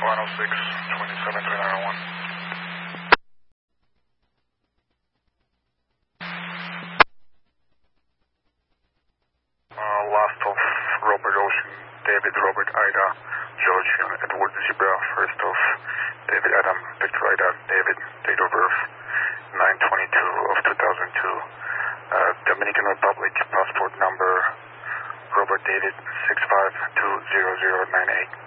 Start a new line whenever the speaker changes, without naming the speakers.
106, 273901. Last of Robert Ocean, David, Robert, Ida, George, Edward, Zebra. First of David, Adam, Victor, Ida, David, date of birth 9/22 of 2002. Dominican Republic, passport number, Robert, dated 6520098.